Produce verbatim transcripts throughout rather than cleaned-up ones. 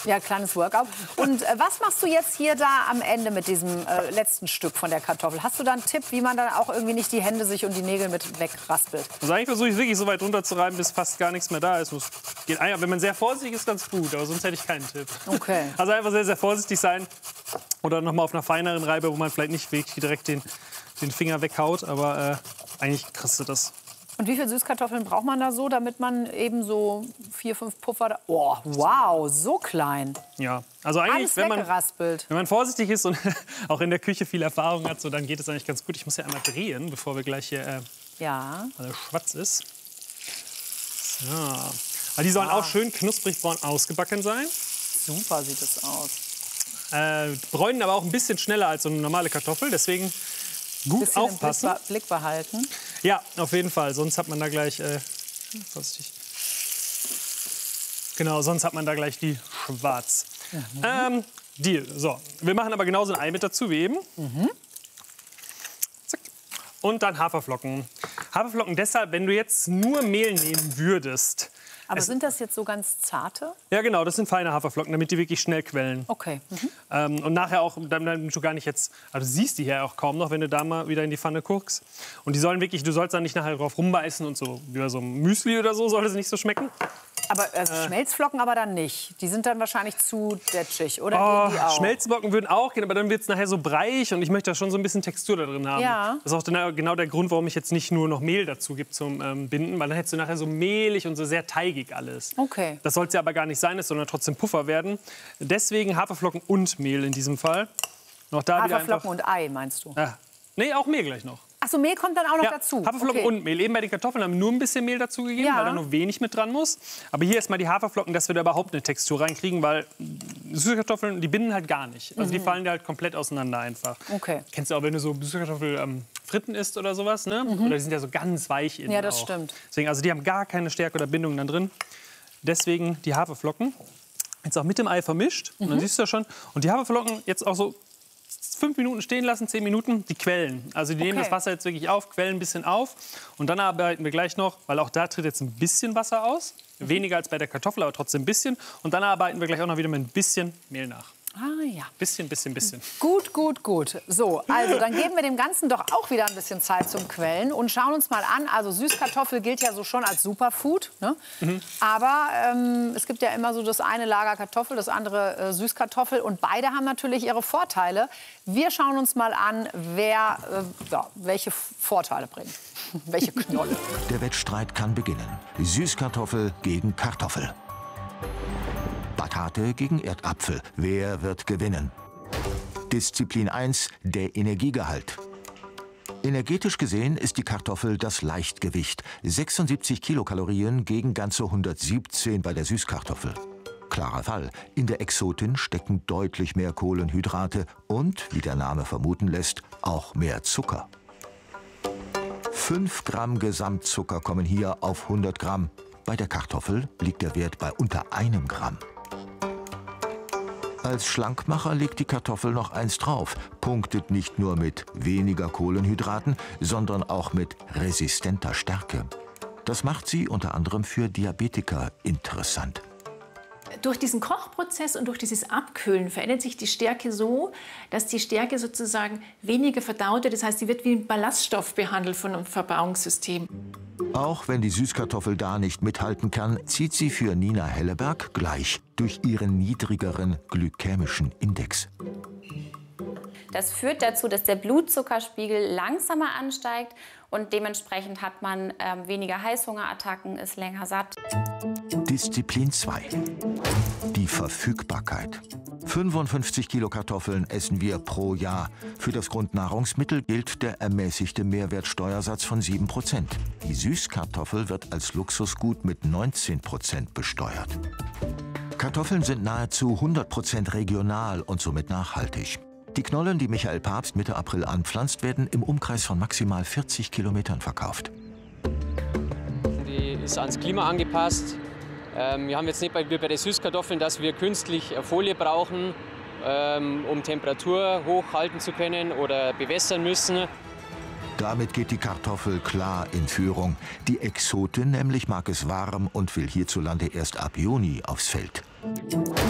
Ja, kleines Workout. Und äh, was machst du jetzt hier da am Ende mit diesem äh, letzten Stück von der Kartoffel? Hast du da einen Tipp, wie man dann auch irgendwie nicht die Hände sich und die Nägel mit wegraspelt? Also eigentlich versuche ich wirklich so weit runterzureiben, bis fast gar nichts mehr da ist. Muss, geht, wenn man sehr vorsichtig ist, ganz gut, aber sonst hätte ich keinen Tipp. Okay. Also einfach sehr, sehr vorsichtig sein oder noch mal auf einer feineren Reibe, wo man vielleicht nicht wirklich direkt den, den Finger weghaut, aber äh, eigentlich kriegst du das. Und wie viele Süßkartoffeln braucht man da so, damit man eben so vier, fünf Puffer da... Oh, wow, so klein. Ja, also eigentlich, Alles wenn man, weggeraspelt. wenn man vorsichtig ist und auch in der Küche viel Erfahrung hat, so, dann geht es eigentlich ganz gut. Ich muss ja einmal drehen, bevor wir gleich hier äh, ja. alles schwarz ist. So. Aber die sollen ah. auch schön knusprig braun ausgebacken sein. Super sieht es aus. Äh, bräunen aber auch ein bisschen schneller als so eine normale Kartoffel, deswegen gut bisschen aufpassen. Im Blick, Blick behalten. Ja, auf jeden Fall. Sonst hat man da gleich, äh, vorsichtig. Genau, sonst hat man da gleich die schwarz. Mhm. Ähm, Deal. So, wir machen aber genauso ein Ei mit dazu wie eben. Mhm. Zack. Und dann Haferflocken. Haferflocken deshalb, wenn du jetzt nur Mehl nehmen würdest. Aber sind das jetzt so ganz zarte? Ja, genau, das sind feine Haferflocken, damit die wirklich schnell quellen. Okay. Mhm. Ähm, und nachher auch, damit du gar nicht jetzt, also du siehst die hier auch kaum noch, wenn du da mal wieder in die Pfanne guckst. Und die sollen wirklich, du sollst dann nicht nachher drauf rumbeißen und so, wie bei so einem Müsli oder so, soll das nicht so schmecken. Aber also äh, Schmelzflocken aber dann nicht. Die sind dann wahrscheinlich zu detschig, oder oh, gehen die auch? Schmelzflocken würden auch gehen, aber dann wird es nachher so breiig und ich möchte da schon so ein bisschen Textur da drin haben. Ja. Das ist auch dann genau der Grund, warum ich jetzt nicht nur noch Mehl dazu gebe zum ähm, Binden, weil dann hättest du nachher so mehlig und so sehr teigig alles. Okay. Das soll es ja aber gar nicht sein, es soll dann trotzdem Puffer werden. Deswegen Haferflocken und Mehl in diesem Fall. Noch da Haferflocken und Ei, meinst du? Ja. Nee, auch Mehl gleich noch. Ach so, Mehl kommt dann auch noch ja, dazu? Haferflocken okay. und Mehl. Eben bei den Kartoffeln haben wir nur ein bisschen Mehl dazu gegeben, ja. weil da nur wenig mit dran muss. Aber hier erstmal die Haferflocken, dass wir da überhaupt eine Textur reinkriegen, weil Süßkartoffeln, die binden halt gar nicht. Also mhm. die fallen da halt komplett auseinander einfach. Okay. Kennst du auch, wenn du so Süßkartoffel ähm, fritten isst oder sowas, ne? Mhm. Oder die sind ja so ganz weich innen. Ja, das auch. stimmt. Deswegen, also die haben gar keine Stärke oder Bindung dann drin. Deswegen die Haferflocken. Jetzt auch mit dem Ei vermischt. Mhm. Und dann siehst du ja schon. Und die Haferflocken jetzt auch so fünf Minuten stehen lassen, zehn Minuten, die quellen. Also die okay. nehmen das Wasser jetzt wirklich auf, quellen ein bisschen auf. Und dann arbeiten wir gleich noch, weil auch da tritt jetzt ein bisschen Wasser aus. Mhm. Weniger als bei der Kartoffel, aber trotzdem ein bisschen. Und dann arbeiten wir gleich auch noch wieder mit ein bisschen Mehl nach. Ah ja. Bisschen, bisschen, bisschen. Gut, gut, gut. So, also dann geben wir dem Ganzen doch auch wieder ein bisschen Zeit zum Quellen und schauen uns mal an. Also Süßkartoffel gilt ja so schon als Superfood, ne? Mhm. Aber ähm, es gibt ja immer so das eine Lager Kartoffel, das andere äh, Süßkartoffel und beide haben natürlich ihre Vorteile. Wir schauen uns mal an, wer äh, ja, welche Vorteile bringt, welche Knolle. Der Wettstreit kann beginnen. Süßkartoffel gegen Kartoffel. Batate gegen Erdapfel. Wer wird gewinnen? Disziplin eins, der Energiegehalt. Energetisch gesehen ist die Kartoffel das Leichtgewicht. sechsundsiebzig Kilokalorien gegen ganze hundertsiebzehn bei der Süßkartoffel. Klarer Fall. In der Exotin stecken deutlich mehr Kohlenhydrate und, wie der Name vermuten lässt, auch mehr Zucker. fünf Gramm Gesamtzucker kommen hier auf hundert Gramm. Bei der Kartoffel liegt der Wert bei unter einem Gramm. Als Schlankmacher legt die Kartoffel noch eins drauf, punktet nicht nur mit weniger Kohlenhydraten, sondern auch mit resistenter Stärke. Das macht sie unter anderem für Diabetiker interessant. Durch diesen Kochprozess und durch dieses Abkühlen verändert sich die Stärke so, dass die Stärke sozusagen weniger verdaut wird. Das heißt, sie wird wie ein Ballaststoff behandelt von einem Verdauungssystem. Auch wenn die Süßkartoffel da nicht mithalten kann, zieht sie für Nina Helleberg gleich durch ihren niedrigeren glykämischen Index. Das führt dazu, dass der Blutzuckerspiegel langsamer ansteigt und dementsprechend hat man ähm, weniger Heißhungerattacken, ist länger satt. Disziplin zwei. Die Verfügbarkeit. fünfundfünfzig Kilo Kartoffeln essen wir pro Jahr. Für das Grundnahrungsmittel gilt der ermäßigte Mehrwertsteuersatz von sieben Prozent. Die Süßkartoffel wird als Luxusgut mit neunzehn Prozent besteuert. Kartoffeln sind nahezu hundert Prozent regional und somit nachhaltig. Die Knollen, die Michael Pabst Mitte April anpflanzt, werden im Umkreis von maximal vierzig Kilometern verkauft. Die ist ans Klima angepasst. Ähm, wir haben jetzt nicht wie bei den Süßkartoffeln, dass wir künstlich Folie brauchen, ähm, um Temperatur hochhalten zu können oder bewässern müssen. Damit geht die Kartoffel klar in Führung. Die Exotin nämlich mag es warm und will hierzulande erst ab Juni aufs Feld.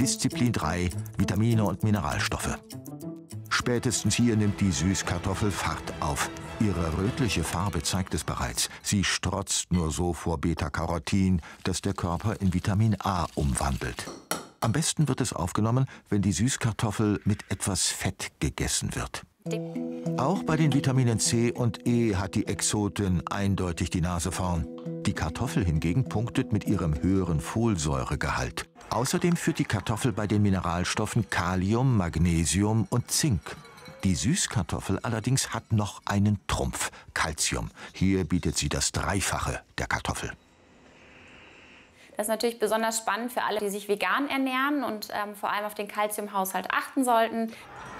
Disziplin drei, Vitamine und Mineralstoffe. Spätestens hier nimmt die Süßkartoffel Fahrt auf. Ihre rötliche Farbe zeigt es bereits. Sie strotzt nur so vor Beta-Carotin, das der Körper in Vitamin A umwandelt. Am besten wird es aufgenommen, wenn die Süßkartoffel mit etwas Fett gegessen wird. Auch bei den Vitaminen C und E hat die Exotin eindeutig die Nase vorn. Die Kartoffel hingegen punktet mit ihrem höheren Folsäuregehalt. Außerdem führt die Kartoffel bei den Mineralstoffen Kalium, Magnesium und Zink. Die Süßkartoffel allerdings hat noch einen Trumpf, Calcium. Hier bietet sie das Dreifache der Kartoffel. Das ist natürlich besonders spannend für alle, die sich vegan ernähren und ähm, vor allem auf den Kalziumhaushalt achten sollten.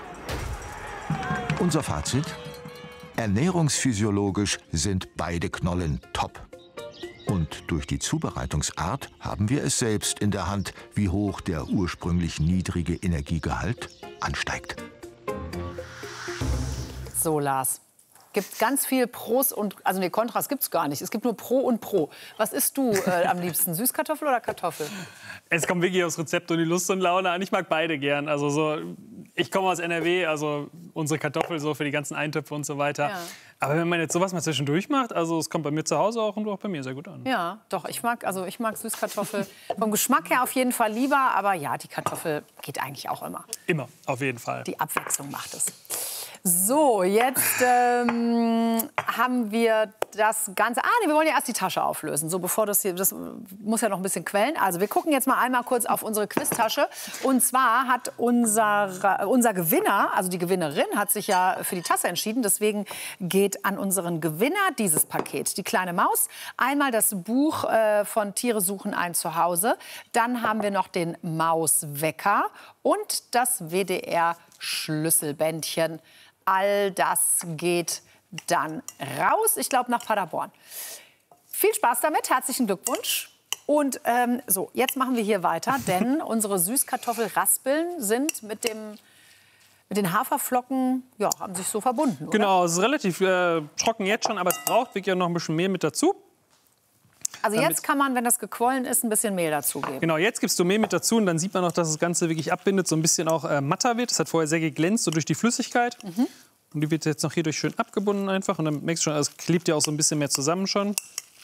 Unser Fazit? Ernährungsphysiologisch sind beide Knollen top. Und durch die Zubereitungsart haben wir es selbst in der Hand, wie hoch der ursprünglich niedrige Energiegehalt ansteigt. So, Lars. Gibt ganz viel Pros und, also nee, Kontras gibt es gar nicht. Es gibt nur Pro und Pro. Was isst du äh, am liebsten, Süßkartoffel oder Kartoffel? Es kommt wirklich aufs Rezept und die Lust und Laune an. Ich mag beide gern. Also so, ich komme aus N R W, also unsere Kartoffel so für die ganzen Eintöpfe und so weiter. Ja. Aber wenn man jetzt sowas mal zwischendurch macht, also es kommt bei mir zu Hause auch und auch bei mir sehr gut an. Ja, doch, ich mag, also ich mag Süßkartoffel vom Geschmack her auf jeden Fall lieber, aber ja, die Kartoffel geht eigentlich auch immer. Immer, auf jeden Fall. Die Abwechslung macht es. So, jetzt ähm, haben wir das Ganze. Ah, nee, wir wollen ja erst die Tasche auflösen. So, bevor das hier, das muss ja noch ein bisschen quellen. Also, wir gucken jetzt mal einmal kurz auf unsere Quiztasche. Und zwar hat unser, unser Gewinner, also die Gewinnerin, hat sich ja für die Tasse entschieden. Deswegen geht an unseren Gewinner dieses Paket. Die kleine Maus, einmal das Buch äh, von Tiere suchen ein Zuhause. Dann haben wir noch den Mauswecker und das W D R-Schlüsselbändchen. All das geht dann raus, ich glaube, nach Paderborn. Viel Spaß damit, herzlichen Glückwunsch. Und ähm, so, jetzt machen wir hier weiter, denn unsere Süßkartoffelraspeln sind mit, dem, mit den Haferflocken, ja, haben sich so verbunden, oder? Genau, es ist relativ äh, trocken jetzt schon, aber es braucht wirklich noch ein bisschen Mehl mit dazu. Also jetzt kann man, wenn das gequollen ist, ein bisschen Mehl dazugeben. Genau, jetzt gibst du Mehl mit dazu und dann sieht man auch, dass das Ganze wirklich abbindet, so ein bisschen auch äh, matter wird. Das hat vorher sehr geglänzt, so durch die Flüssigkeit. Mhm. Und die wird jetzt noch hierdurch schön abgebunden einfach. Und dann merkst du schon, also es klebt ja auch so ein bisschen mehr zusammen schon.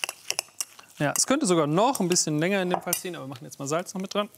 Ja, es könnte sogar noch ein bisschen länger in dem Fall ziehen, aber wir machen jetzt mal Salz noch mit dran.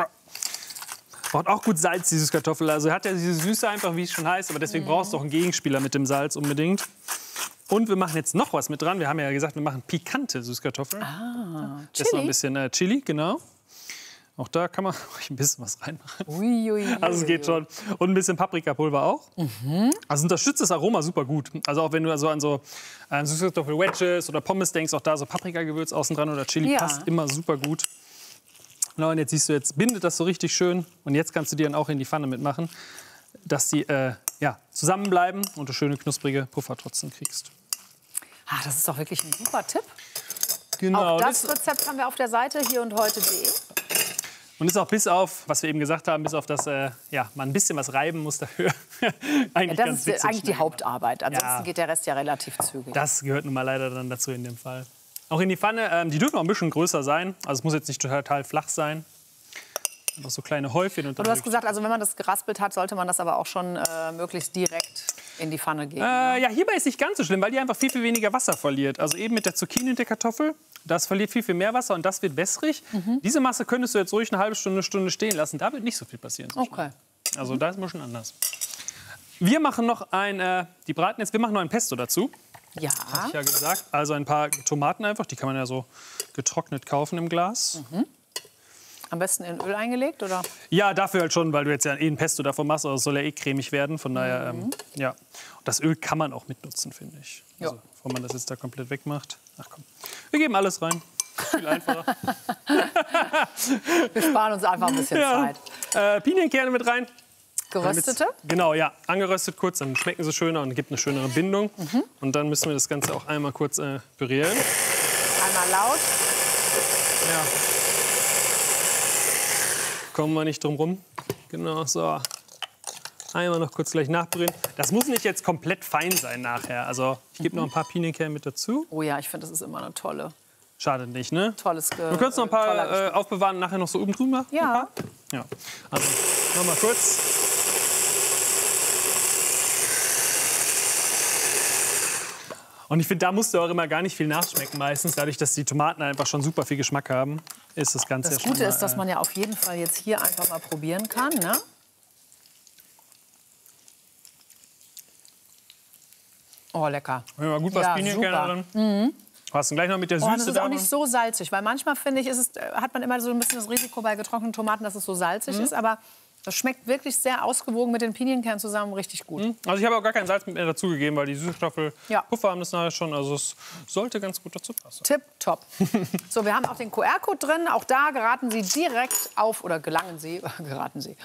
Braucht auch gut Salz, die Süßkartoffel. Also hat ja diese Süße einfach, wie es schon heißt, aber deswegen mhm. brauchst du auch einen Gegenspieler mit dem Salz unbedingt. Und wir machen jetzt noch was mit dran. Wir haben ja gesagt, wir machen pikante Süßkartoffeln. Ah, Chili. Das ist noch ein bisschen äh, Chili, genau. Auch da kann man ein bisschen was reinmachen. Ui, ui, ui, also es geht schon. Und ein bisschen Paprikapulver auch. Mhm. Also unterstützt das Aroma super gut. Also auch wenn du also an so äh, Süßkartoffel-Wedges oder Pommes denkst, auch da so Paprikagewürz außen dran oder Chili ja. passt immer super gut. Genau, und jetzt siehst du, jetzt bindet das so richtig schön. Und jetzt kannst du die dann auch in die Pfanne mitmachen, dass die äh, ja, zusammenbleiben und du schöne knusprige Puffer trotzdem kriegst. Ah, das ist doch wirklich ein super Tipp. Genau, auch das, das Rezept haben wir auf der Seite hier und heute punkt de. Und ist auch bis auf, was wir eben gesagt haben, bis auf das, äh, ja, man ein bisschen was reiben muss dafür. eigentlich ja, ganz das ist eigentlich die Hauptarbeit. Ansonsten ja, geht der Rest ja relativ zügig. Das gehört nun mal leider dann dazu in dem Fall. Auch in die Pfanne, ähm, die dürfen auch ein bisschen größer sein. Also es muss jetzt nicht total flach sein. Einfach so kleine Häufchen. Und, und du hast gesagt, also wenn man das geraspelt hat, sollte man das aber auch schon äh, möglichst direkt in die Pfanne geben. Äh, ja, hierbei ist nicht ganz so schlimm, weil die einfach viel, viel weniger Wasser verliert. Also eben mit der Zucchini und der Kartoffel, das verliert viel, viel mehr Wasser und das wird wässrig. Mhm. Diese Masse könntest du jetzt ruhig eine halbe Stunde, eine Stunde stehen lassen. Da wird nicht so viel passieren. So okay. Also mhm. da ist ein bisschen anders. Wir machen noch ein, äh, die braten jetzt, wir machen noch ein Pesto dazu. Ja. Hab ich ja gesagt. Also ein paar Tomaten einfach, die kann man ja so getrocknet kaufen im Glas. Mhm. Am besten in Öl eingelegt, oder? Ja, dafür halt schon, weil du jetzt ja eh ein Pesto davon machst, aber es soll ja eh cremig werden. Von daher, mhm. ähm, ja. Und das Öl kann man auch mitnutzen, finde ich. Ja. Also, bevor man das jetzt da komplett wegmacht. Ach komm, wir geben alles rein. Viel einfacher. Wir sparen uns einfach ein bisschen ja. Zeit. Äh, Pinienkerne mit rein. Geröstete? Genau, ja. Angeröstet kurz, dann schmecken sie schöner und gibt eine schönere Bindung. Mhm. Und dann müssen wir das Ganze auch einmal kurz äh, pürieren. Einmal laut. Ja. Kommen wir nicht drum rum. Genau, so. Einmal noch kurz gleich nachpürieren. Das muss nicht jetzt komplett fein sein nachher. Also ich gebe mhm. noch ein paar Pinienkerne mit dazu. Oh ja, ich finde, das ist immer eine tolle. Schadet nicht, ne? Tolles Ge Du könntest noch ein paar äh, aufbewahren und nachher noch so oben drüber. Ja. Ja, also noch mal kurz. Und ich finde, da musst du auch immer gar nicht viel nachschmecken meistens. Dadurch, dass die Tomaten einfach schon super viel Geschmack haben, ist das Ganze Das ja schon Gute mal, ist, dass man ja auf jeden Fall jetzt hier einfach mal probieren kann. Ne? Oh, lecker. Ja, mal gut was Ja, Pinienkerne super. drin. Hast du gleich noch mit der Oh, Süße das ist da auch noch? nicht so salzig, weil manchmal, finde ich, ist es, äh, hat man immer so ein bisschen das Risiko bei getrockneten Tomaten, dass es so salzig ist. Aber das schmeckt wirklich sehr ausgewogen mit den Pinienkernen zusammen richtig gut. Also ich habe auch gar kein Salz mehr dazugegeben, weil die Süßkartoffel Ja. Puffer haben das nachher schon. Also es sollte ganz gut dazu passen. Tipp, top. So, wir haben auch den Q R-Code drin. Auch da geraten Sie direkt auf, oder gelangen Sie, geraten Sie,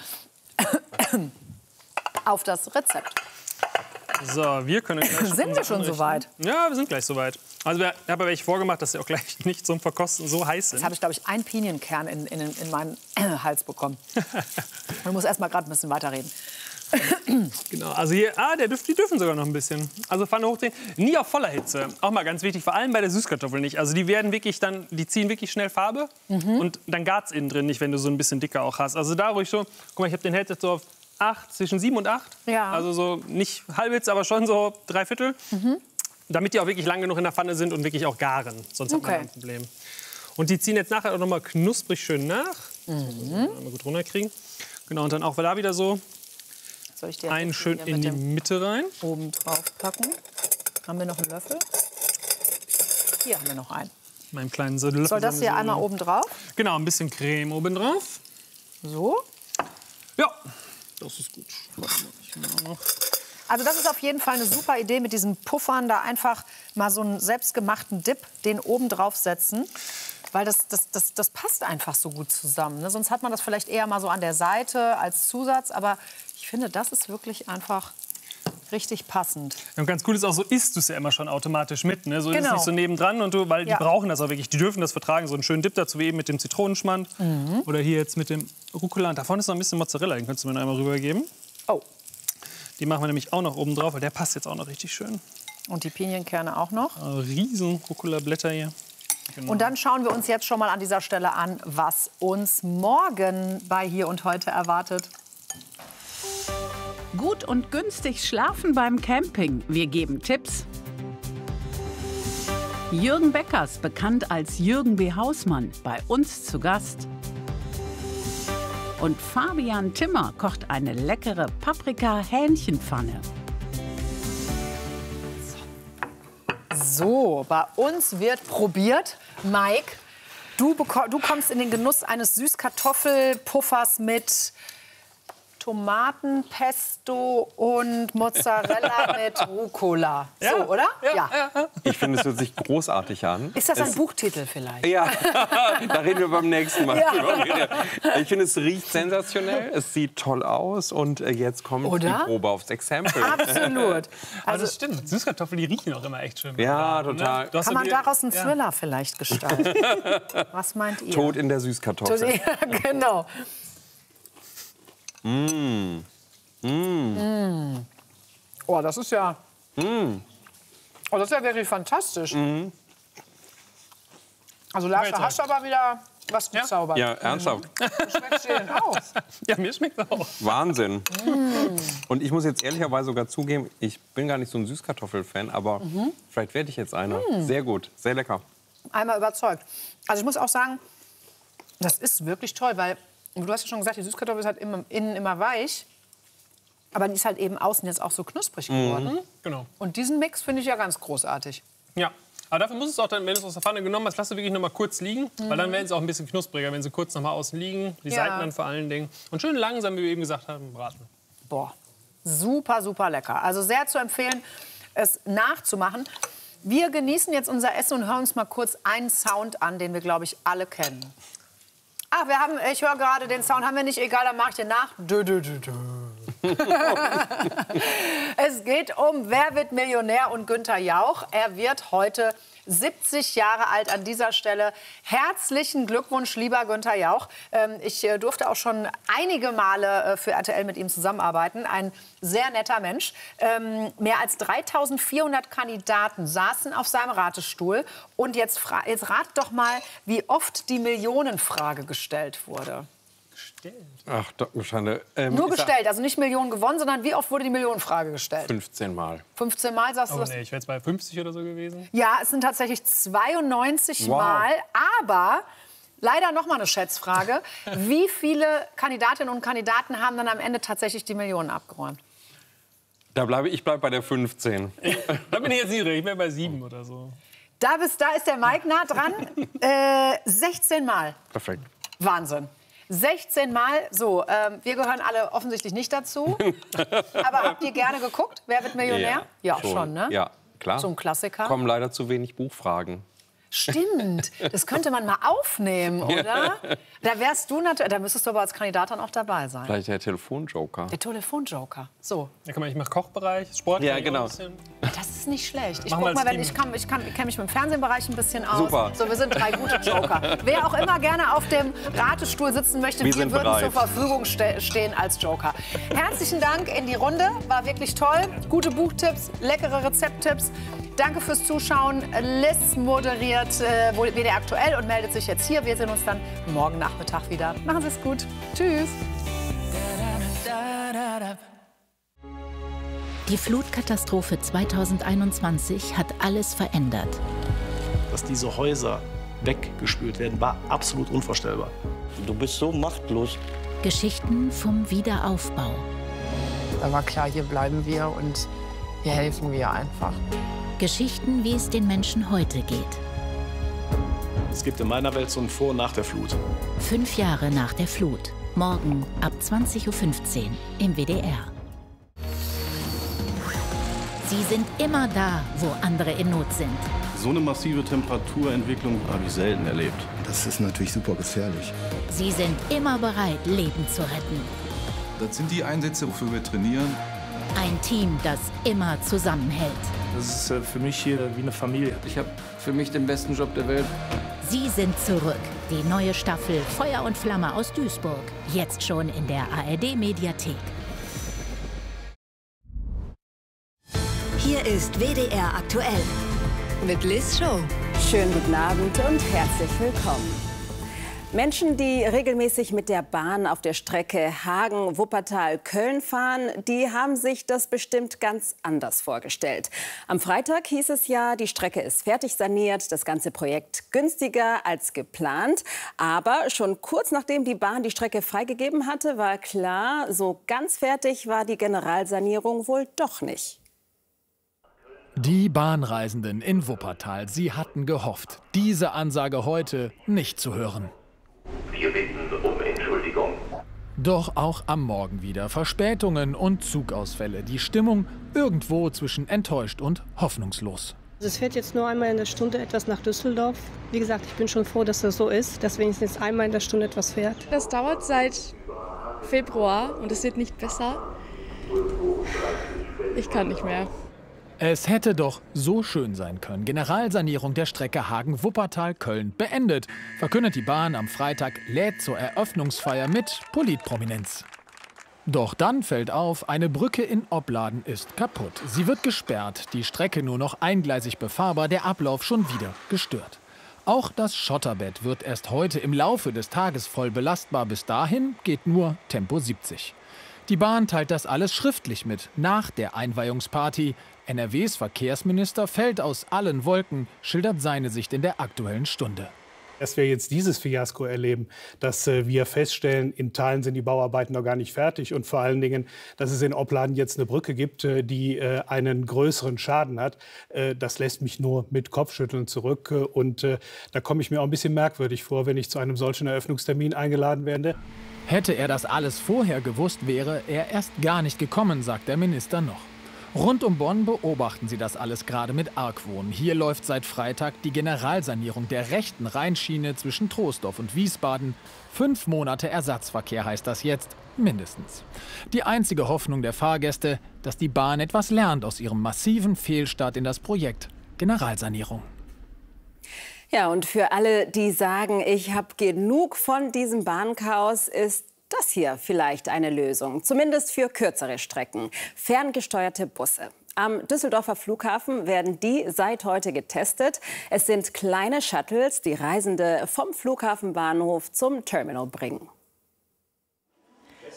auf das Rezept. So, wir können gleich Sind wir unser schon anrichten. soweit? Ja, wir sind gleich soweit. Also wir- ich habe welche vorgemacht, dass sie auch gleich nicht zum Verkosten so heiß sind. Jetzt habe ich, glaube ich, einen Pinienkern in, in, in meinen Hals bekommen. Ich muss erst mal gerade ein bisschen weiterreden. Genau, also hier, ah, der dürft, die dürfen sogar noch ein bisschen. Also Pfanne hochdrehen, nie auf voller Hitze. Auch mal ganz wichtig, vor allem bei der Süßkartoffel nicht. Also die werden wirklich dann, die ziehen wirklich schnell Farbe und dann gart's innen drin nicht, wenn du so ein bisschen dicker auch hast. Also da ruhig so, guck mal, ich habe den Hälfte so auf acht, zwischen sieben und acht. Ja. Also so nicht halb Hitze, aber schon so drei Viertel. Damit die auch wirklich lang genug in der Pfanne sind und wirklich auch garen. Sonst hat man Okay. ein Problem. Und die ziehen jetzt nachher auch noch mal knusprig schön nach. Mhm. So, mal gut runterkriegen. Genau, und dann auch da wieder so Soll ich dir einen schön hier in mit die dem Mitte rein. oben drauf packen? Haben wir noch einen Löffel? Hier haben wir noch einen. Meinen kleinen Löffel. Soll das hier einmal oben drauf? Genau, ein bisschen Creme oben drauf. So. Ja, das ist gut. Warte mal, ich mach noch. Also das ist auf jeden Fall eine super Idee, mit diesen Puffern da einfach mal so einen selbstgemachten Dip, den oben drauf setzen. Weil das, das, das, das passt einfach so gut zusammen. Ne? Sonst hat man das vielleicht eher mal so an der Seite als Zusatz. Aber ich finde, das ist wirklich einfach richtig passend. Und ganz cool ist auch, so isst du es ja immer schon automatisch mit. Ne? So ist es Genau. nicht so nebendran. Und du, weil Ja. die brauchen das auch wirklich. Die dürfen das vertragen. So einen schönen Dip dazu, wie eben mit dem Zitronenschmand. Mhm. Oder hier jetzt mit dem Rucola. Und da vorne ist noch ein bisschen Mozzarella. Den könntest du mir noch einmal rübergeben. Oh, Die machen wir nämlich auch noch oben drauf, weil der passt jetzt auch noch richtig schön. und die Pinienkerne auch noch. Also riesen Rucola-Blätter hier. Genau. Und dann schauen wir uns jetzt schon mal an dieser Stelle an, was uns morgen bei Hier und Heute erwartet. Gut und günstig schlafen beim Camping. Wir geben Tipps. Jürgen Beckers, bekannt als Jürgen B. Hausmann, bei uns zu Gast. Und Fabian Timmer kocht eine leckere Paprika-Hähnchenpfanne. So, bei uns wird probiert. Mike, du, beko- du kommst in den Genuss eines Süßkartoffelpuffers mit Tomatenpesto und Mozzarella mit Rucola. So, oder? Ja. Ich finde, es hört sich großartig an. Ist das ein es, Buchtitel vielleicht? Ja, da reden wir beim nächsten Mal. Ja. drüber. Ich finde, es riecht sensationell, es sieht toll aus und äh, jetzt kommt Oder? die Probe aufs Exempel. Absolut. Also Also das stimmt. Süßkartoffeln, die riechen auch immer echt schön. Ja, Ne? total. Du hast kann so man die- daraus einen ja. Thriller vielleicht gestalten? Was meint ihr? Tod in der Süßkartoffel. Ja, genau. Mm. Mm. Oh, das ist ja. Mm. Oh, das ist ja wirklich fantastisch. Mhm. Also Lasche, Weiter. hast du aber wieder was gezaubert. Ja, ernsthaft. Schmeckt dir denn auch? Ja, mir schmeckt es auch. Wahnsinn. Und ich muss jetzt ehrlicherweise sogar zugeben, ich bin gar nicht so ein Süßkartoffel-Fan, aber Mhm. vielleicht werde ich jetzt einer. Sehr gut, sehr lecker. Einmal überzeugt. Also ich muss auch sagen, das ist wirklich toll, weil du hast ja schon gesagt, die Süßkartoffel ist halt immer, innen immer weich. Aber die ist halt eben außen jetzt auch so knusprig geworden. Genau. Und diesen Mix finde ich ja ganz großartig. Ja. Aber dafür muss es auch dann, wenn du es aus der Pfanne genommen hast, lass du wirklich noch mal kurz liegen. Weil dann werden sie auch ein bisschen knuspriger, wenn sie kurz noch mal außen liegen. Die Ja. Seiten dann vor allen Dingen. Und schön langsam, wie wir eben gesagt haben, braten. Boah, super, super lecker. Also sehr zu empfehlen, es nachzumachen. Wir genießen jetzt unser Essen und hören uns mal kurz einen Sound an, den wir, glaube ich, alle kennen. Ah, wir haben, ich höre gerade den Sound, haben wir nicht, egal, dann mache ich den nach. Dö, dö, dö, dö. Es geht um Wer wird Millionär und Günther Jauch. Er wird heute siebzig Jahre alt an dieser Stelle. Herzlichen Glückwunsch, lieber Günther Jauch. Ähm, ich äh, durfte auch schon einige Male äh, für R T L mit ihm zusammenarbeiten. Ein sehr netter Mensch. Ähm, mehr als dreitausendvierhundert Kandidaten saßen auf seinem Ratestuhl. Und jetzt, fra- jetzt rat doch mal, wie oft die Millionenfrage gestellt wurde. gestellt? Ach, Schande. Ähm, Nur gestellt, also nicht Millionen gewonnen, sondern wie oft wurde die Millionenfrage gestellt? fünfzehn Mal. fünfzehn Mal sagst du Oh, das? nee, ich wäre jetzt bei fünfzig oder so gewesen. Ja, es sind tatsächlich zweiundneunzig Wow. Mal, aber leider noch mal eine Schätzfrage. Wie viele Kandidatinnen und Kandidaten haben dann am Ende tatsächlich die Millionen abgeräumt? Da bleibe ich bleib bei der fünfzehn. Da bin ich jetzt niedrig, ich wäre bei sieben oder so. Da, bist, da ist der Mike nah dran. äh, sechzehn Mal. Perfekt. Wahnsinn. sechzehn Mal. So, ähm, wir gehören alle offensichtlich nicht dazu. Aber habt ihr gerne geguckt? Wer wird Millionär? Ja, schon, schon ne? Ja, klar. So ein Klassiker. Kommen leider zu wenig Buchfragen. Stimmt, das könnte man mal aufnehmen, oder? Da wärst du natürlich, da müsstest du aber als Kandidat dann auch dabei sein. Vielleicht der Telefonjoker. Der Telefonjoker. So. Ja, guck mal, ich mache Kochbereich, Sport. Ja, genau. Das ist nicht schlecht. Ich Machen guck wir mal, als wenn Team. ich kann, ich kann, ich kenne mich mit dem Fernsehbereich ein bisschen aus. Super. So, wir sind drei gute Joker. Wer auch immer gerne auf dem Ratestuhl sitzen möchte, Wir wir, sind würden bereit. zur Verfügung ste stehen als Joker. Herzlichen Dank in die Runde, war wirklich toll. Gute Buchtipps, leckere Rezepttipps. Danke fürs Zuschauen. Liz moderiert äh, W D R aktuell und meldet sich jetzt hier. Wir sehen uns dann morgen Nachmittag wieder. Machen Sie es gut. Tschüss. Die Flutkatastrophe zweitausendeinundzwanzig hat alles verändert. Dass diese Häuser weggespült werden, war absolut unvorstellbar. Du bist so machtlos. Geschichten vom Wiederaufbau. Da war klar, hier bleiben wir und hier helfen wir einfach. Geschichten, wie es den Menschen heute geht. Es gibt in meiner Welt so ein Vor- und Nach der Flut. Fünf Jahre nach der Flut. Morgen ab zwanzig Uhr fünfzehn im W D R. Sie sind immer da, wo andere in Not sind. So eine massive Temperaturentwicklung habe ich selten erlebt. Das ist natürlich super gefährlich. Sie sind immer bereit, Leben zu retten. Das sind die Einsätze, wofür wir trainieren. Ein Team, das immer zusammenhält. Das ist äh, für mich hier wie eine Familie. Ich habe für mich den besten Job der Welt. Sie sind zurück. Die neue Staffel Feuer und Flamme aus Duisburg. Jetzt schon in der A R D-Mediathek. Hier ist W D R aktuell mit Liz Show. Schönen guten Abend und herzlich willkommen. Menschen, die regelmäßig mit der Bahn auf der Strecke Hagen-Wuppertal-Köln fahren, die haben sich das bestimmt ganz anders vorgestellt. Am Freitag hieß es ja, die Strecke ist fertig saniert, das ganze Projekt günstiger als geplant. Aber schon kurz nachdem die Bahn die Strecke freigegeben hatte, war klar, so ganz fertig war die Generalsanierung wohl doch nicht. Die Bahnreisenden in Wuppertal, sie hatten gehofft, diese Ansage heute nicht zu hören. Wir bitten um Entschuldigung. Doch auch am Morgen wieder Verspätungen und Zugausfälle. Die Stimmung irgendwo zwischen enttäuscht und hoffnungslos. Es fährt jetzt nur einmal in der Stunde etwas nach Düsseldorf. Wie gesagt, ich bin schon froh, dass das so ist, dass wenigstens einmal in der Stunde etwas fährt. Das dauert seit Februar und es wird nicht besser. Ich kann nicht mehr. Es hätte doch so schön sein können. Generalsanierung der Strecke Hagen-Wuppertal-Köln beendet, verkündet die Bahn am Freitag, lädt zur Eröffnungsfeier mit Politprominenz. Doch dann fällt auf, eine Brücke in Opladen ist kaputt. Sie wird gesperrt, die Strecke nur noch eingleisig befahrbar, der Ablauf schon wieder gestört. Auch das Schotterbett wird erst heute im Laufe des Tages voll belastbar. Bis dahin geht nur Tempo siebzig. Die Bahn teilt das alles schriftlich mit, nach der Einweihungsparty. N R Ws Verkehrsminister fällt aus allen Wolken, schildert seine Sicht in der Aktuellen Stunde. Dass wir jetzt dieses Fiasko erleben, dass äh, wir feststellen, in Teilen sind die Bauarbeiten noch gar nicht fertig und vor allen Dingen, dass es in Opladen jetzt eine Brücke gibt, äh, die äh, einen größeren Schaden hat, äh, das lässt mich nur mit Kopfschütteln zurück. Äh, und äh, da komme ich mir auch ein bisschen merkwürdig vor, wenn ich zu einem solchen Eröffnungstermin eingeladen werde. Hätte er das alles vorher gewusst, wäre er erst gar nicht gekommen, sagt der Minister noch. Rund um Bonn beobachten sie das alles gerade mit Argwohn. Hier läuft seit Freitag die Generalsanierung der rechten Rheinschiene zwischen Troisdorf und Wiesbaden. Fünf Monate Ersatzverkehr heißt das jetzt, mindestens. Die einzige Hoffnung der Fahrgäste, dass die Bahn etwas lernt aus ihrem massiven Fehlstart in das Projekt Generalsanierung. Ja, und für alle, die sagen, ich habe genug von diesem Bahnchaos, ist das hier vielleicht eine Lösung, zumindest für kürzere Strecken. Ferngesteuerte Busse. Am Düsseldorfer Flughafen werden die seit heute getestet. Es sind kleine Shuttles, die Reisende vom Flughafenbahnhof zum Terminal bringen.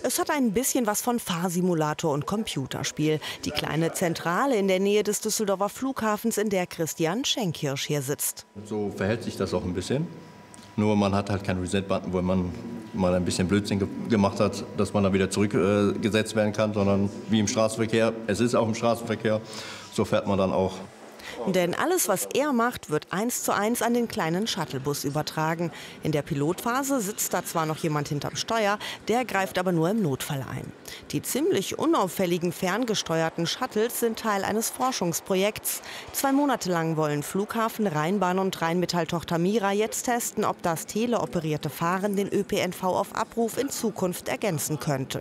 Es hat ein bisschen was von Fahrsimulator und Computerspiel. Die kleine Zentrale in der Nähe des Düsseldorfer Flughafens, in der Christian Schenkkirsch hier sitzt. So verhält sich das auch ein bisschen. Nur man hat halt keinen Reset-Button, wo man mal ein bisschen Blödsinn ge gemacht hat, dass man dann wieder zurückgesetzt äh, werden kann, sondern wie im Straßenverkehr, es ist auch im Straßenverkehr, so fährt man dann auch. Denn alles, was er macht, wird eins zu eins an den kleinen Shuttlebus übertragen. In der Pilotphase sitzt da zwar noch jemand hinterm Steuer, der greift aber nur im Notfall ein. Die ziemlich unauffälligen ferngesteuerten Shuttles sind Teil eines Forschungsprojekts. Zwei Monate lang wollen Flughafen, Rheinbahn und Rheinmetall-Tochter Mira jetzt testen, ob das teleoperierte Fahren den Ö P N V auf Abruf in Zukunft ergänzen könnte.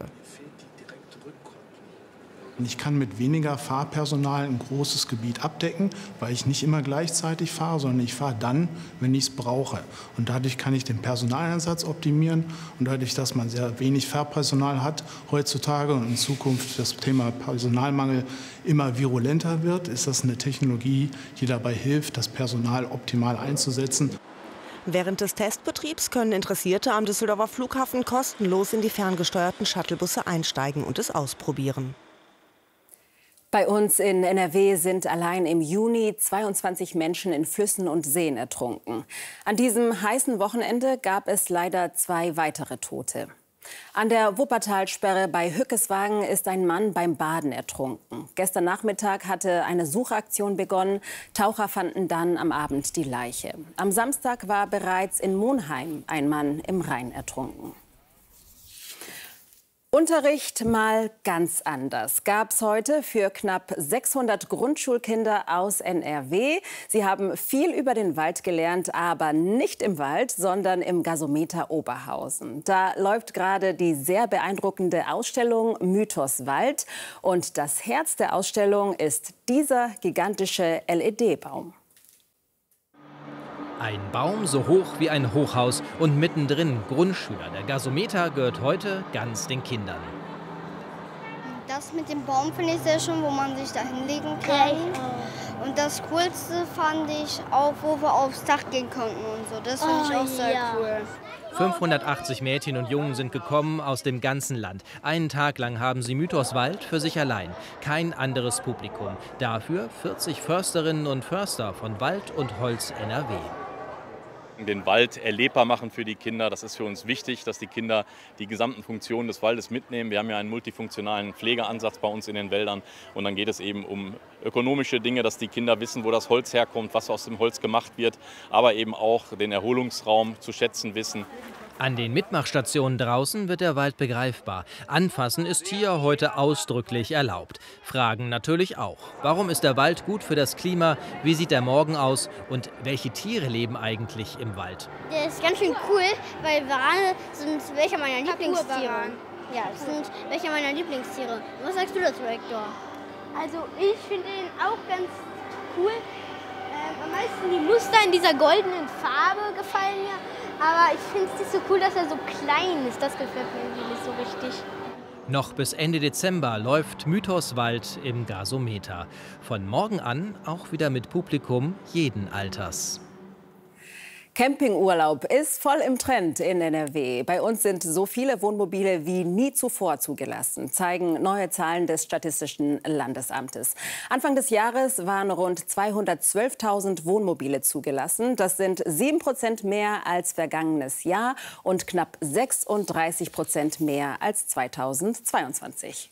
Ich kann mit weniger Fahrpersonal ein großes Gebiet abdecken, weil ich nicht immer gleichzeitig fahre, sondern ich fahre dann, wenn ich es brauche. Und dadurch kann ich den Personaleinsatz optimieren. Und dadurch, dass man sehr wenig Fahrpersonal hat heutzutage und in Zukunft das Thema Personalmangel immer virulenter wird, ist das eine Technologie, die dabei hilft, das Personal optimal einzusetzen. Während des Testbetriebs können Interessierte am Düsseldorfer Flughafen kostenlos in die ferngesteuerten Shuttlebusse einsteigen und es ausprobieren. Bei uns in N R W sind allein im Juni zweiundzwanzig Menschen in Flüssen und Seen ertrunken. An diesem heißen Wochenende gab es leider zwei weitere Tote. An der Wuppertalsperre bei Hückeswagen ist ein Mann beim Baden ertrunken. Gestern Nachmittag hatte eine Suchaktion begonnen. Taucher fanden dann am Abend die Leiche. Am Samstag war bereits in Monheim ein Mann im Rhein ertrunken. Unterricht mal ganz anders gab es heute für knapp sechshundert Grundschulkinder aus N R W. Sie haben viel über den Wald gelernt, aber nicht im Wald, sondern im Gasometer Oberhausen. Da läuft gerade die sehr beeindruckende Ausstellung Mythos Wald. Und das Herz der Ausstellung ist dieser gigantische L E D-Baum. Ein Baum so hoch wie ein Hochhaus und mittendrin Grundschüler. Der Gasometer gehört heute ganz den Kindern. Das mit dem Baum finde ich sehr schön, wo man sich da hinlegen kann. Und das Coolste fand ich auch, wo wir aufs Dach gehen konnten und so. Das finde ich auch sehr ja. cool. fünfhundertachtzig Mädchen und Jungen sind gekommen aus dem ganzen Land. Einen Tag lang haben sie Mythos Wald für sich allein. Kein anderes Publikum. Dafür vierzig Försterinnen und Förster von Wald und Holz N R W. Den Wald erlebbar machen für die Kinder. Das ist für uns wichtig, dass die Kinder die gesamten Funktionen des Waldes mitnehmen. Wir haben ja einen multifunktionalen Pflegeansatz bei uns in den Wäldern. Und dann geht es eben um ökonomische Dinge, dass die Kinder wissen, wo das Holz herkommt, was aus dem Holz gemacht wird. Aber eben auch den Erholungsraum zu schätzen wissen. An den Mitmachstationen draußen wird der Wald begreifbar. Anfassen ist hier heute ausdrücklich erlaubt. Fragen natürlich auch. Warum ist der Wald gut für das Klima? Wie sieht der Morgen aus? Und welche Tiere leben eigentlich im Wald? Der ist ganz schön cool, weil Warane sind welche meiner Lieblingstiere. Ja, das sind welche meiner Lieblingstiere. Was sagst du dazu, Hector? Also ich finde ihn auch ganz cool. Ähm, am meisten die Muster in dieser goldenen Farbe gefallen mir. Aber ich finde es nicht so cool, dass er so klein ist. Das gefällt mir irgendwie nicht so richtig. Noch bis Ende Dezember läuft Mythos Wald im Gasometer. Von morgen an auch wieder mit Publikum jeden Alters. Campingurlaub ist voll im Trend in N R W. Bei uns sind so viele Wohnmobile wie nie zuvor zugelassen, zeigen neue Zahlen des Statistischen Landesamtes. Anfang des Jahres waren rund zweihundertzwölftausend Wohnmobile zugelassen. Das sind sieben Prozent mehr als vergangenes Jahr und knapp sechsunddreißig Prozent mehr als zweitausendzweiundzwanzig.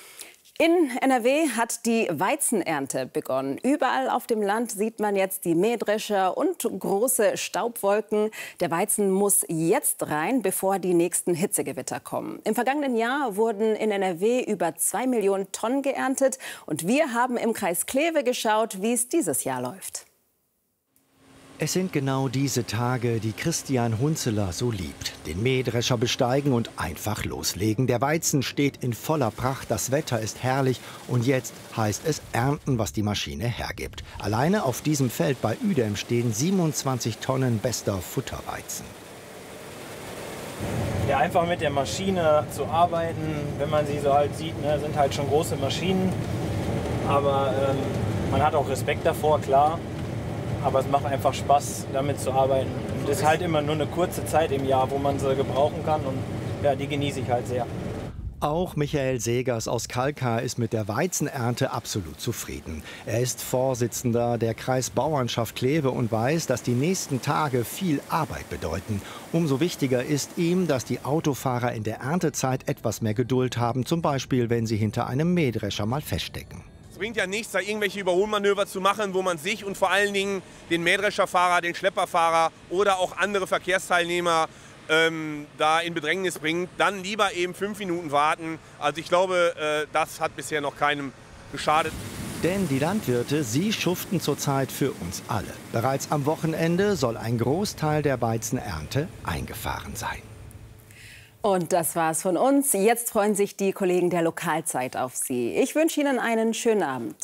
In N R W hat die Weizenernte begonnen. Überall auf dem Land sieht man jetzt die Mähdrescher und große Staubwolken. Der Weizen muss jetzt rein, bevor die nächsten Hitzegewitter kommen. Im vergangenen Jahr wurden in N R W über zwei Millionen Tonnen geerntet. Und wir haben im Kreis Kleve geschaut, wie es dieses Jahr läuft. Es sind genau diese Tage, die Christian Hunzeler so liebt. Den Mähdrescher besteigen und einfach loslegen. Der Weizen steht in voller Pracht, das Wetter ist herrlich und jetzt heißt es ernten, was die Maschine hergibt. Alleine auf diesem Feld bei Uedem stehen siebenundzwanzig Tonnen bester Futterweizen. Ja, einfach mit der Maschine zu arbeiten, wenn man sie so halt sieht, ne, sind halt schon große Maschinen. Aber ähm, man hat auch Respekt davor, klar. Aber es macht einfach Spaß, damit zu arbeiten. Und das ist halt immer nur eine kurze Zeit im Jahr, wo man sie gebrauchen kann. Und ja, die genieße ich halt sehr. Auch Michael Segers aus Kalkar ist mit der Weizenernte absolut zufrieden. Er ist Vorsitzender der Kreisbauernschaft Kleve und weiß, dass die nächsten Tage viel Arbeit bedeuten. Umso wichtiger ist ihm, dass die Autofahrer in der Erntezeit etwas mehr Geduld haben, zum Beispiel wenn sie hinter einem Mähdrescher mal feststecken. Es bringt ja nichts, da irgendwelche Überholmanöver zu machen, wo man sich und vor allen Dingen den Mähdrescherfahrer, den Schlepperfahrer oder auch andere Verkehrsteilnehmer ähm, da in Bedrängnis bringt. Dann lieber eben fünf Minuten warten. Also ich glaube, äh, das hat bisher noch keinem geschadet. Denn die Landwirte, sie schuften zurzeit für uns alle. Bereits am Wochenende soll ein Großteil der Weizenernte eingefahren sein. Und das war's von uns. Jetzt freuen sich die Kollegen der Lokalzeit auf Sie. Ich wünsche Ihnen einen schönen Abend.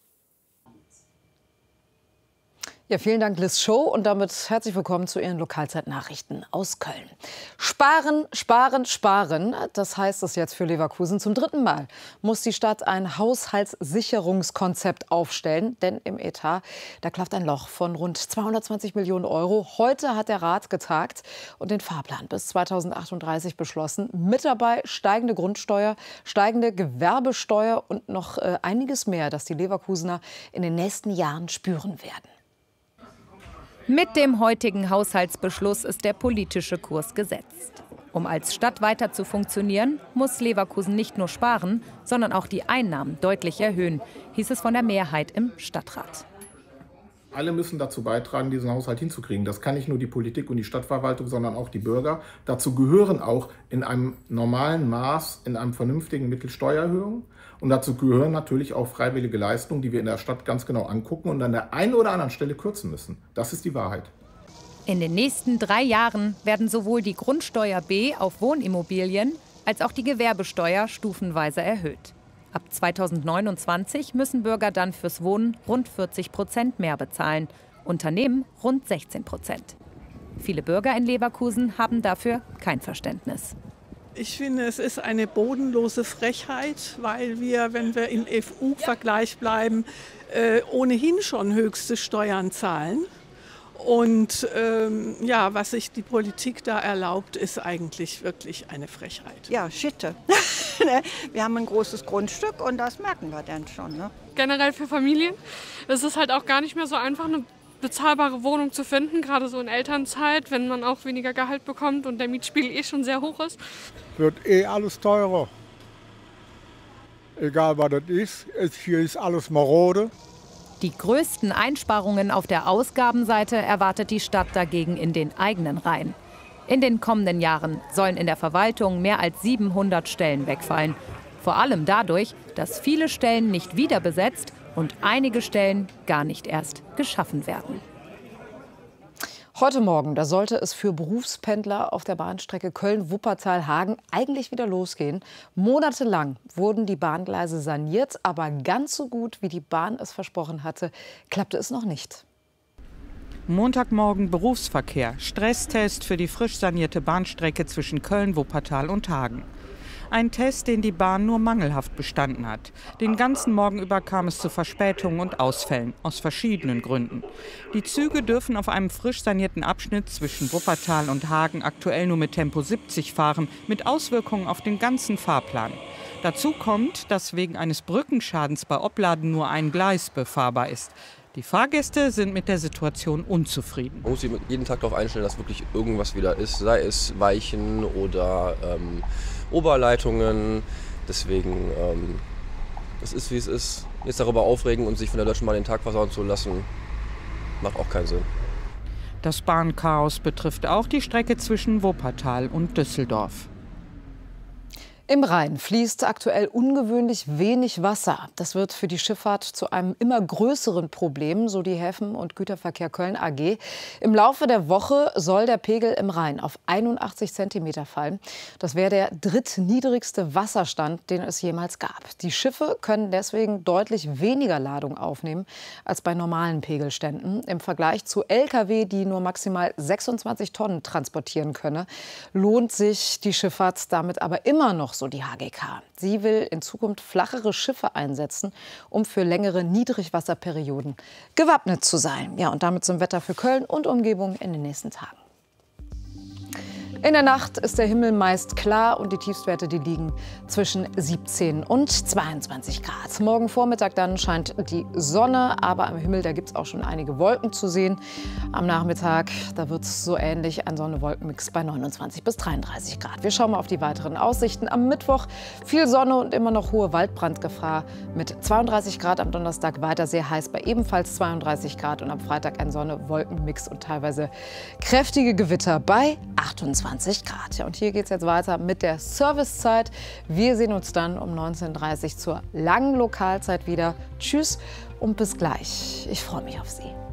Ja, vielen Dank, Liz Show. Und damit herzlich willkommen zu Ihren Lokalzeitnachrichten aus Köln. Sparen, sparen, sparen. Das heißt es jetzt für Leverkusen. Zum dritten Mal muss die Stadt ein Haushaltssicherungskonzept aufstellen. Denn im Etat, da klafft ein Loch von rund zweihundertzwanzig Millionen Euro. Heute hat der Rat getagt und den Fahrplan bis zweitausendachtunddreißig beschlossen. Mit dabei steigende Grundsteuer, steigende Gewerbesteuer und noch äh, einiges mehr, das die Leverkusener in den nächsten Jahren spüren werden. Mit dem heutigen Haushaltsbeschluss ist der politische Kurs gesetzt. Um als Stadt weiter zu funktionieren, muss Leverkusen nicht nur sparen, sondern auch die Einnahmen deutlich erhöhen, hieß es von der Mehrheit im Stadtrat. Alle müssen dazu beitragen, diesen Haushalt hinzukriegen. Das kann nicht nur die Politik und die Stadtverwaltung, sondern auch die Bürger. Dazu gehören auch in einem normalen Maß, in einem vernünftigen Mittel Steuererhöhungen. Und dazu gehören natürlich auch freiwillige Leistungen, die wir in der Stadt ganz genau angucken und an der einen oder anderen Stelle kürzen müssen. Das ist die Wahrheit. In den nächsten drei Jahren werden sowohl die Grundsteuer B auf Wohnimmobilien als auch die Gewerbesteuer stufenweise erhöht. Ab zweitausendneunundzwanzig müssen Bürger dann fürs Wohnen rund vierzig Prozent mehr bezahlen, Unternehmen rund sechzehn Prozent. Viele Bürger in Leverkusen haben dafür kein Verständnis. Ich finde, es ist eine bodenlose Frechheit, weil wir, wenn wir im E U-Vergleich bleiben, äh, ohnehin schon höchste Steuern zahlen. Und ähm, ja, was sich die Politik da erlaubt, ist eigentlich wirklich eine Frechheit. Ja, Schitte. Wir haben ein großes Grundstück und das merken wir dann schon. Ne? Generell für Familien ist es halt auch gar nicht mehr so einfach, eine bezahlbare Wohnung zu finden, gerade so in Elternzeit, wenn man auch weniger Gehalt bekommt und der Mietspiegel eh schon sehr hoch ist. Wird eh alles teurer. Egal was das ist, hier ist alles marode. Die größten Einsparungen auf der Ausgabenseite erwartet die Stadt dagegen in den eigenen Reihen. In den kommenden Jahren sollen in der Verwaltung mehr als siebenhundert Stellen wegfallen. Vor allem dadurch, dass viele Stellen nicht wieder besetzt und einige Stellen gar nicht erst geschaffen werden. Heute Morgen, da sollte es für Berufspendler auf der Bahnstrecke Köln-Wuppertal-Hagen eigentlich wieder losgehen. Monatelang wurden die Bahngleise saniert, aber ganz so gut, wie die Bahn es versprochen hatte, klappte es noch nicht. Montagmorgen Berufsverkehr, Stresstest für die frisch sanierte Bahnstrecke zwischen Köln, Wuppertal und Hagen. Ein Test, den die Bahn nur mangelhaft bestanden hat. Den ganzen Morgen über kam es zu Verspätungen und Ausfällen, aus verschiedenen Gründen. Die Züge dürfen auf einem frisch sanierten Abschnitt zwischen Wuppertal und Hagen aktuell nur mit Tempo siebzig fahren, mit Auswirkungen auf den ganzen Fahrplan. Dazu kommt, dass wegen eines Brückenschadens bei Opladen nur ein Gleis befahrbar ist. Die Fahrgäste sind mit der Situation unzufrieden. Man muss sich jeden Tag darauf einstellen, dass wirklich irgendwas wieder ist, sei es Weichen oder ähm, Oberleitungen. Deswegen, ähm, es ist wie es ist. Jetzt darüber aufregen und sich von der Deutschen Bahn den Tag versauen zu lassen, macht auch keinen Sinn. Das Bahnchaos betrifft auch die Strecke zwischen Wuppertal und Düsseldorf. Im Rhein fließt aktuell ungewöhnlich wenig Wasser. Das wird für die Schifffahrt zu einem immer größeren Problem, so die Häfen- und Güterverkehr Köln A G. Im Laufe der Woche soll der Pegel im Rhein auf einundachtzig Zentimeter fallen. Das wäre der drittniedrigste Wasserstand, den es jemals gab. Die Schiffe können deswegen deutlich weniger Ladung aufnehmen als bei normalen Pegelständen. Im Vergleich zu L K W, die nur maximal sechsundzwanzig Tonnen transportieren könne, lohnt sich die Schifffahrt damit aber immer noch, so die H G K. Sie will in Zukunft flachere Schiffe einsetzen, um für längere Niedrigwasserperioden gewappnet zu sein. Ja, und damit zum Wetter für Köln und Umgebung in den nächsten Tagen. In der Nacht ist der Himmel meist klar und die Tiefstwerte, die liegen zwischen siebzehn und zweiundzwanzig Grad. Morgen Vormittag dann scheint die Sonne, aber am Himmel, da gibt es auch schon einige Wolken zu sehen. Am Nachmittag, da wird es so ähnlich, ein Sonne-Wolken-Mix bei neunundzwanzig bis dreiunddreißig Grad. Wir schauen mal auf die weiteren Aussichten. Am Mittwoch viel Sonne und immer noch hohe Waldbrandgefahr mit zweiunddreißig Grad. Am Donnerstag weiter sehr heiß bei ebenfalls zweiunddreißig Grad und am Freitag ein Sonne-Wolken-Mix und teilweise kräftige Gewitter bei achtundzwanzig Grad. Ja, und hier geht es jetzt weiter mit der Servicezeit. Wir sehen uns dann um neunzehn Uhr dreißig zur langen Lokalzeit wieder. Tschüss und bis gleich. Ich freue mich auf Sie.